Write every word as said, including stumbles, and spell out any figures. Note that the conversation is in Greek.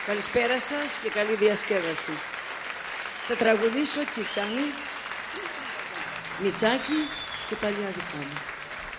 Καλησπέρα σας και καλή διασκέδαση. Θα τραγουδήσω Τσιτσάνι, Μιτσάκι και παλιά δικά μου.